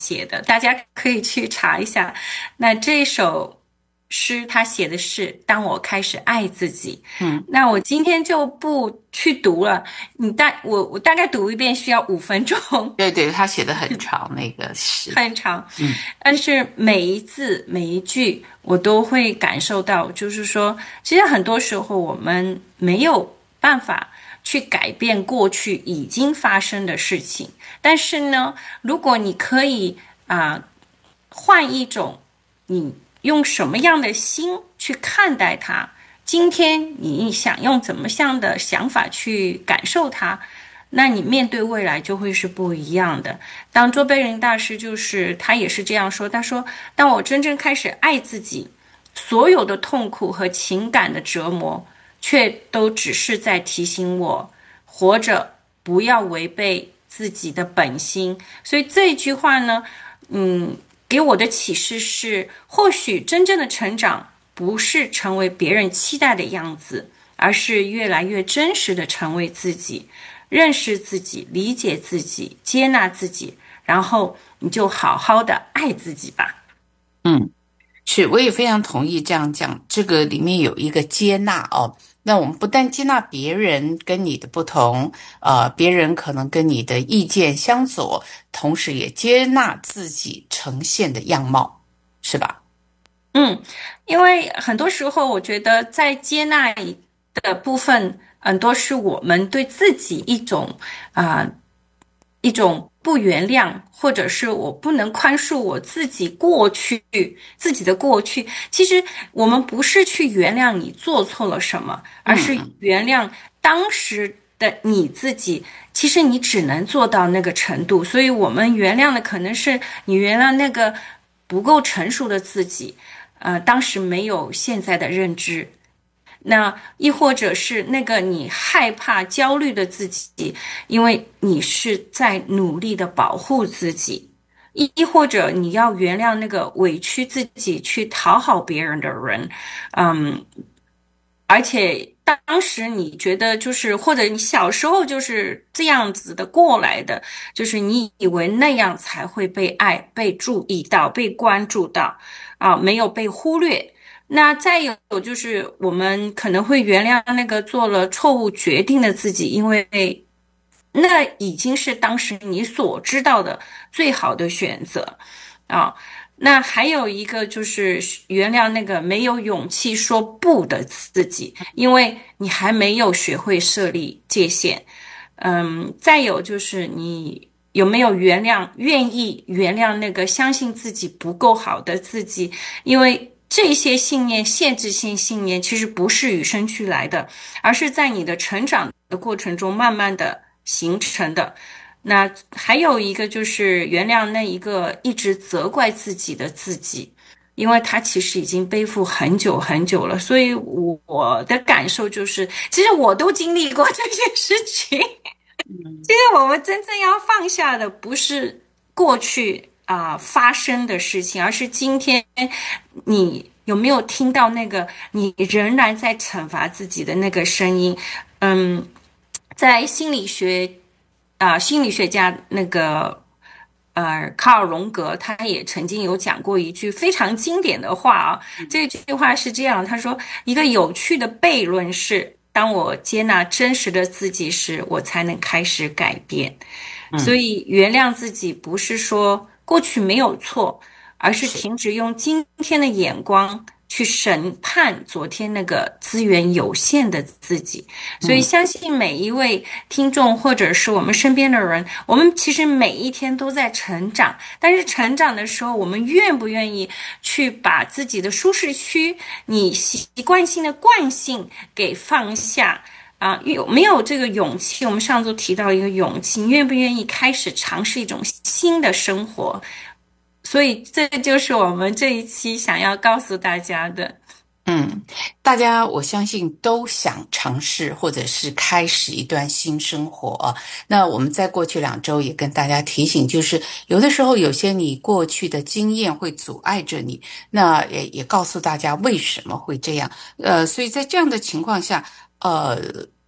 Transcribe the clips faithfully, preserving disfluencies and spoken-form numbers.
写的，大家可以去查一下。那这首诗他写的是当我开始爱自己。 嗯， 那我今天就不去读了，你大我我大概读一遍需要五分钟。 对对，他写的很长那个诗。 很长， 嗯但是每一字每一句我都会感受到，就是说，其实很多时候我们没有办法去改变过去已经发生的事情，但是呢，如果你可以啊、换一种，你用什么样的心去看待它，今天你想用怎么样的想法去感受它，那你面对未来就会是不一样的。当卓别林大师就是他也是这样说，他说：当我真正开始爱自己，所有的痛苦和情感的折磨，却都只是在提醒我活着不要违背自己的本心。所以这一句话呢，嗯，给我的启示是，或许真正的成长不是成为别人期待的样子，而是越来越真实的成为自己。认识自己，理解自己，接纳自己，然后你就好好的爱自己吧。 嗯。是，我也非常同意这样讲。这个里面有一个接纳哦，那我们不但接纳别人跟你的不同，呃，别人可能跟你的意见相左，同时也接纳自己呈现的样貌，是吧？ 嗯，因为很多时候我觉得在接纳的部分，很多是我们对自己一种啊、呃一种不原谅，或者是我不能宽恕我自己过去自己的过去。其实我们不是去原谅你做错了什么，而是嗯原谅当时的你自己。其实你只能做到那个程度，所以我们原谅的可能是你原谅那个不够成熟的自己，呃，当时没有现在的认知。那亦或者是那个你害怕、焦虑的自己，因为你是在努力的保护自己；亦亦或者你要原谅那个委屈自己去讨好别人的人，嗯，而且当时你觉得就是，或者你小时候就是这样子的过来的，就是你以为那样才会被爱、被注意到、被关注到，啊，没有被忽略。那再有就是，我们可能会原谅那个做了错误决定的自己，因为那已经是当时你所知道的最好的选择啊。那还有一个就是原谅那个没有勇气说不的自己，因为你还没有学会设立界限。嗯，再有就是你有没有原谅，愿意原谅那个相信自己不够好的自己，因为这些信念，限制性信念，其实不是与生俱来的，而是在你的成长的过程中慢慢的形成的。那还有一个就是原谅那一个一直责怪自己的自己，因为他其实已经背负很久很久了。所以我的感受就是，其实我都经历过这些事情。其嗯。 实我们真正要放下的不是过去啊、呃发生的事情，而是今天你有没有听到那个你仍然在惩罚自己的那个声音？嗯，在心理学啊、心理学家那个呃卡尔荣格，他也曾经有讲过一句非常经典的话啊。这句话是这样，他说：“一个有趣的悖论是，当我接纳真实的自己时，我才能开始改变。”所嗯。 以，原谅自己不是说过去没有错，而是是。 停止用今天的眼光去审判昨天那个资源有限的自己。所以， 嗯。 相信每一位听众或者是我们身边的人，我们其实每一天都在成长。但是，成长的时候，我们愿不愿意去把自己的舒适区、你习惯性的惯性给放下？啊，有没有这个勇气？我们上周提到一个勇气，你愿不愿意开始尝试一种新的生活？所以这就是我们这一期想要告诉大家的。 嗯，大家我相信都想尝试或者是开始一段新生活啊。那我们在过去两周也跟大家提醒，就是有的时候有些你过去的经验会阻碍着你，那也也告诉大家为什么会这样。呃，所以在这样的情况下，呃。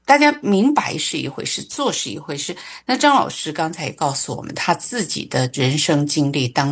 大家明白是一回事，做是一回事。那张老师刚才也告诉我们他自己的人生经历当